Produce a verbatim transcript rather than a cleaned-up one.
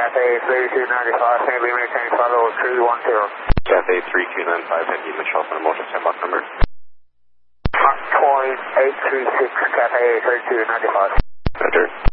Cathay three two nine five, Sandy maintain follow three one zero. Cathay three two nine five, Sandy Mitchell, on the motor standby number. Point eight three six, Cathay three two nine five. Roger.